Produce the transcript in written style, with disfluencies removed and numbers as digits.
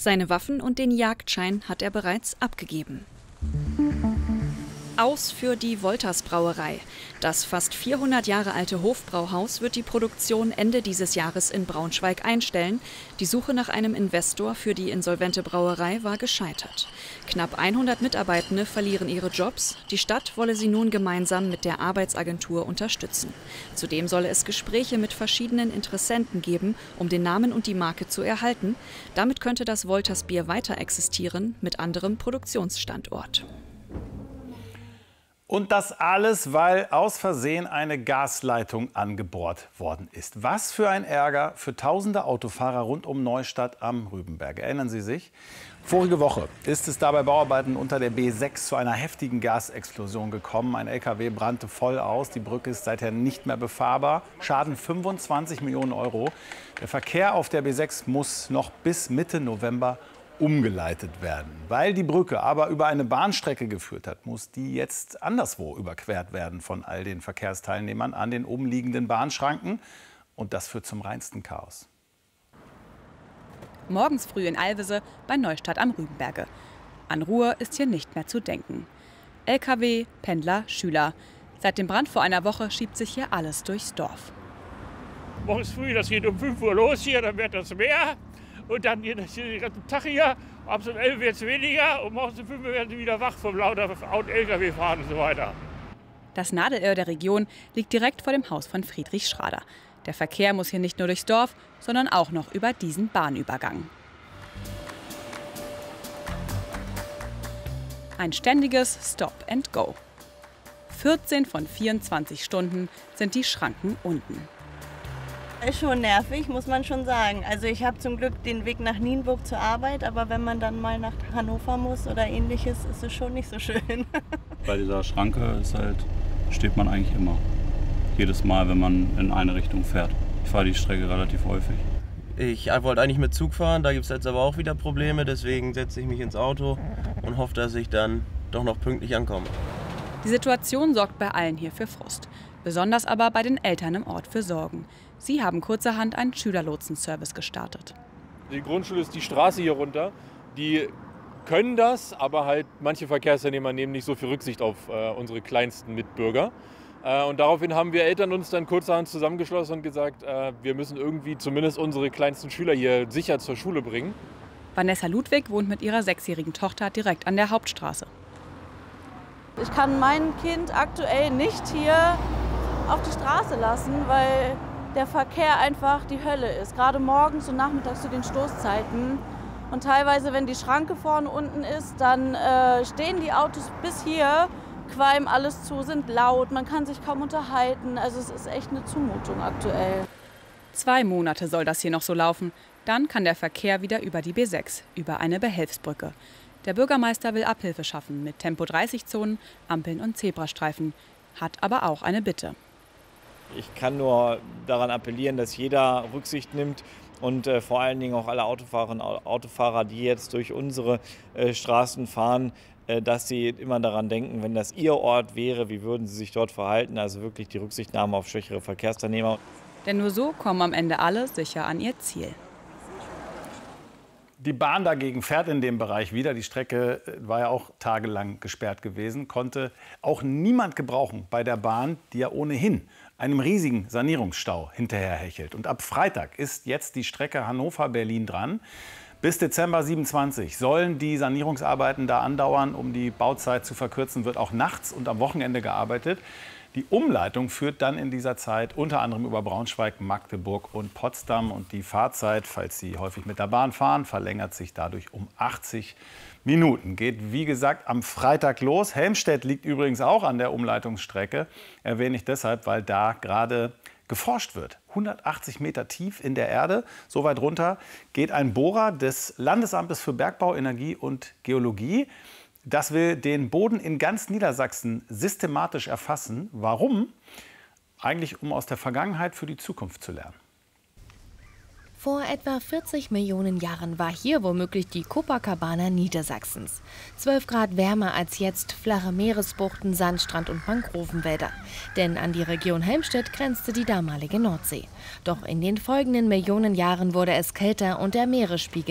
Seine Waffen und den Jagdschein hat er bereits abgegeben. Aus für die Wolters Brauerei. Das fast 400 Jahre alte Hofbrauhaus wird die Produktion Ende dieses Jahres in Braunschweig einstellen. Die Suche nach einem Investor für die insolvente Brauerei war gescheitert. Knapp 100 Mitarbeitende verlieren ihre Jobs. Die Stadt wolle sie nun gemeinsam mit der Arbeitsagentur unterstützen. Zudem solle es Gespräche mit verschiedenen Interessenten geben, um den Namen und die Marke zu erhalten. Damit könnte das Wolters Bier weiter existieren mit anderem Produktionsstandort. Und das alles, weil aus Versehen eine Gasleitung angebohrt worden ist. Was für ein Ärger für tausende Autofahrer rund um Neustadt am Rübenberg. Erinnern Sie sich? Vorige Woche ist es da bei Bauarbeiten unter der B6 zu einer heftigen Gasexplosion gekommen. Ein LKW brannte voll aus. Die Brücke ist seither nicht mehr befahrbar. Schaden 25 Millionen Euro. Der Verkehr auf der B6 muss noch bis Mitte November umgeleitet werden. Weil die Brücke aber über eine Bahnstrecke geführt hat, muss die jetzt anderswo überquert werden von all den Verkehrsteilnehmern an den umliegenden Bahnschranken. Und das führt zum reinsten Chaos. Morgens früh in Alvese bei Neustadt am Rübenberge. An Ruhe ist hier nicht mehr zu denken. LKW, Pendler, Schüler. Seit dem Brand vor einer Woche schiebt sich hier alles durchs Dorf. Morgens früh, das geht um 5 Uhr los hier, dann wird das mehr. Und dann den ganzen Tag hier, abends um 11 wird es weniger und morgens um 5 Uhr werden sie wieder wach vom lauter LKW fahren und so weiter. Das Nadelöhr der Region liegt direkt vor dem Haus von Friedrich Schrader. Der Verkehr muss hier nicht nur durchs Dorf, sondern auch noch über diesen Bahnübergang. Ein ständiges Stop and Go. 14 von 24 Stunden sind die Schranken unten. Ist schon nervig, muss man schon sagen. Also ich habe zum Glück den Weg nach Nienburg zur Arbeit, aber wenn man dann mal nach Hannover muss oder ähnliches, ist es schon nicht so schön. Bei dieser Schranke steht man eigentlich immer. Jedes Mal, wenn man in eine Richtung fährt. Ich fahre die Strecke relativ häufig. Ich wollte eigentlich mit Zug fahren, da gibt es jetzt aber auch wieder Probleme. Deswegen setze ich mich ins Auto und hoffe, dass ich dann doch noch pünktlich ankomme. Die Situation sorgt bei allen hier für Frust. Besonders aber bei den Eltern im Ort für Sorgen. Sie haben kurzerhand einen Schülerlotsenservice gestartet. Die Grundschule ist die Straße hier runter. Die können das, aber halt manche Verkehrsteilnehmer nehmen nicht so viel Rücksicht auf unsere kleinsten Mitbürger. Und daraufhin haben wir Eltern uns dann kurzerhand zusammengeschlossen und gesagt, wir müssen irgendwie zumindest unsere kleinsten Schüler hier sicher zur Schule bringen. Vanessa Ludwig wohnt mit ihrer 6-jährigen Tochter direkt an der Hauptstraße. Ich kann mein Kind aktuell nicht hier auf die Straße lassen, weil der Verkehr einfach die Hölle ist. Gerade morgens und nachmittags zu den Stoßzeiten. Und teilweise, wenn die Schranke vorne unten ist, dann stehen die Autos bis hier, qualmen alles zu, sind laut, man kann sich kaum unterhalten. Also es ist echt eine Zumutung aktuell. 2 Monate soll das hier noch so laufen. Dann kann der Verkehr wieder über die B6, über eine Behelfsbrücke. Der Bürgermeister will Abhilfe schaffen mit Tempo-30-Zonen, Ampeln und Zebrastreifen. Hat aber auch eine Bitte. Ich kann nur daran appellieren, dass jeder Rücksicht nimmt und vor allen Dingen auch alle Autofahrerinnen und Autofahrer, die jetzt durch unsere Straßen fahren, dass sie immer daran denken, wenn das ihr Ort wäre, wie würden sie sich dort verhalten. Also wirklich die Rücksichtnahme auf schwächere Verkehrsteilnehmer. Denn nur so kommen am Ende alle sicher an ihr Ziel. Die Bahn dagegen fährt in dem Bereich wieder. Die Strecke war ja auch tagelang gesperrt gewesen. Konnte auch niemand gebrauchen bei der Bahn, die ja ohnehin einem riesigen Sanierungsstau hinterherhechelt. Und ab Freitag ist jetzt die Strecke Hannover-Berlin dran. Bis Dezember 27 sollen die Sanierungsarbeiten da andauern. Um die Bauzeit zu verkürzen, wird auch nachts und am Wochenende gearbeitet. Die Umleitung führt dann in dieser Zeit unter anderem über Braunschweig, Magdeburg und Potsdam. Und die Fahrzeit, falls Sie häufig mit der Bahn fahren, verlängert sich dadurch um 80 Minuten. Geht, wie gesagt, am Freitag los. Helmstedt liegt übrigens auch an der Umleitungsstrecke. Erwähne ich deshalb, weil da gerade geforscht wird. 180 Meter tief in der Erde, so weit runter, geht ein Bohrer des Landesamtes für Bergbau, Energie und Geologie. Das will den Boden in ganz Niedersachsen systematisch erfassen. Warum? Eigentlich, um aus der Vergangenheit für die Zukunft zu lernen. Vor etwa 40 Millionen Jahren war hier womöglich die Copacabana Niedersachsens. 12 Grad wärmer als jetzt, flache Meeresbuchten, Sandstrand und Mangrovenwälder. Denn an die Region Helmstedt grenzte die damalige Nordsee. Doch in den folgenden Millionen Jahren wurde es kälter und der Meeresspiegel